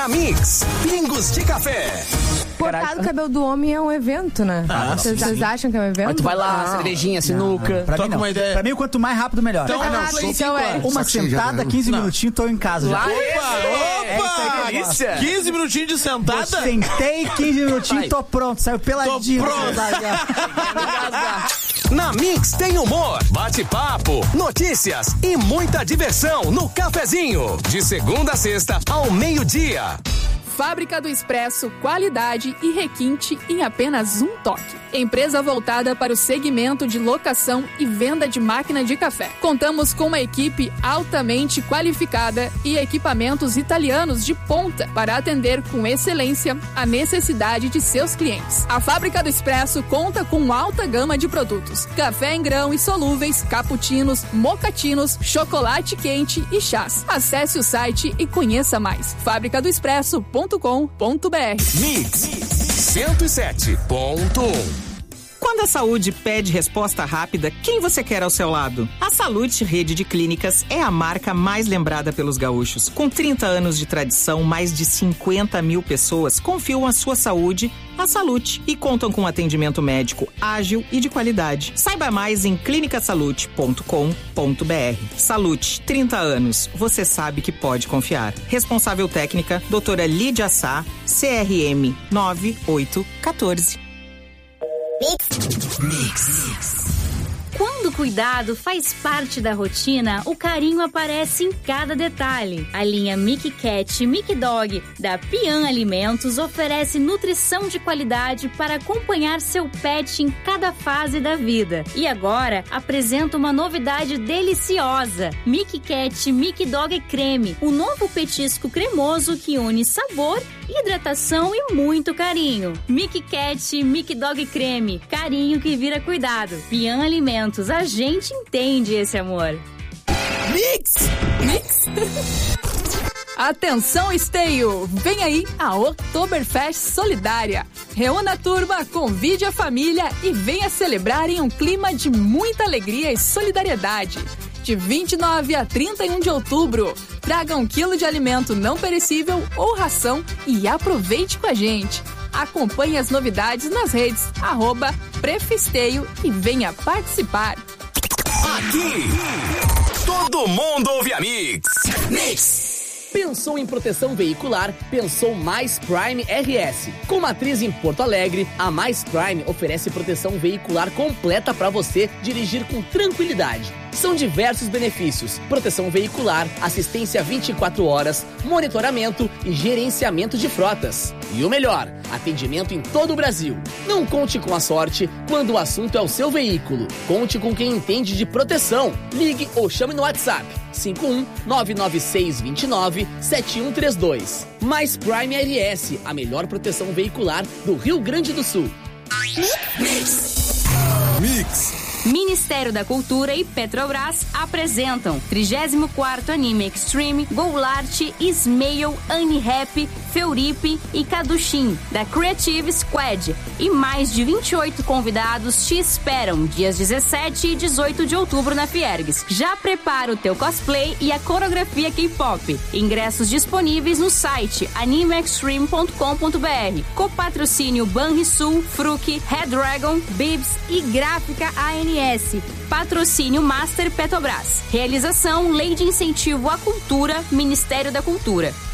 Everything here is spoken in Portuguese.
Na Mix, Pingos de Café. Cortar o cabelo do homem é um evento, né? Vocês acham que é um evento? Mas tu vai lá, cervejinha, sinuca. Pra mim, não. Uma ideia. Pra mim, quanto mais rápido, melhor. Então, Uma sentada, 15 minutinhos, tô em casa já. Opa! delícia. 15 minutinhos de sentada? Eu sentei, 15 minutinhos, tô pronto. Saiu peladinho. Tô pronto. Na Mix tem humor, bate-papo, notícias e muita diversão no cafezinho. De segunda a sexta, ao meio-dia. Fábrica do Expresso, qualidade e requinte em apenas um toque. Empresa voltada para o segmento de locação e venda de máquina de café. Contamos com uma equipe altamente qualificada e equipamentos italianos de ponta para atender com excelência a necessidade de seus clientes. A Fábrica do Expresso conta com alta gama de produtos: café em grão e solúveis, cappuccinos, mocatinos, chocolate quente e chás. Acesse o site e conheça mais. fabricadoexpresso.com.br. Mix 107.1. Quando a saúde pede resposta rápida, quem você quer ao seu lado? A Salute Rede de Clínicas é a marca mais lembrada pelos gaúchos. Com 30 anos de tradição, mais de 50 mil pessoas confiam a sua saúde à Salute e contam com atendimento médico ágil e de qualidade. Saiba mais em clinicasalute.com.br. Salute, 30 anos. Você sabe que pode confiar. Responsável técnica, doutora Lídia Sá, CRM 9814. Mix. Quando o cuidado faz parte da rotina, o carinho aparece em cada detalhe. A linha Mickey Cat Mickey Dog da Pian Alimentos oferece nutrição de qualidade para acompanhar seu pet em cada fase da vida. E agora apresenta uma novidade deliciosa: Mickey Cat Mickey Dog Creme, o novo petisco cremoso que une sabor, hidratação e muito carinho. Mickey Cat Mickey Dog Creme, carinho que vira cuidado. Pian Alimentos, a gente entende esse amor. Mix! Atenção, Esteio! Vem aí a Oktoberfest Solidária. Reúna a turma, convide a família e venha celebrar em um clima de muita alegria e solidariedade. De 29 a 31 de outubro, traga 1 quilo de alimento não perecível ou ração e aproveite com a gente. Acompanhe as novidades nas redes @Prefesteio e venha participar. Aqui, todo mundo ouve a Mix. Pensou em proteção veicular? Pensou Mais Prime RS. Com matriz em Porto Alegre, a Mais Prime oferece proteção veicular completa para você dirigir com tranquilidade. São diversos benefícios: proteção veicular, assistência 24 horas, monitoramento e gerenciamento de frotas. E o melhor, atendimento em todo o Brasil. Não conte com a sorte quando o assunto é o seu veículo. Conte com quem entende de proteção. Ligue ou chame no WhatsApp 51-99629-7132. Mais Prime RS, a melhor proteção veicular do Rio Grande do Sul. Mix. Ministério da Cultura e Petrobras apresentam 34º Anime Extreme, Goulart, Ismail, Annie-Rap, Feuripe e Kadushim, da Creative Squad. E mais de 28 convidados te esperam dias 17 e 18 de outubro na Fiergues. Já prepara o teu cosplay e a coreografia K-pop. Ingressos disponíveis no site animeextreme.com.br. Copatrocínio Banrisul, Fruc, Red Dragon, Bibs e Gráfica ANS. Patrocínio Master Petrobras. Realização Lei de Incentivo à Cultura, Ministério da Cultura.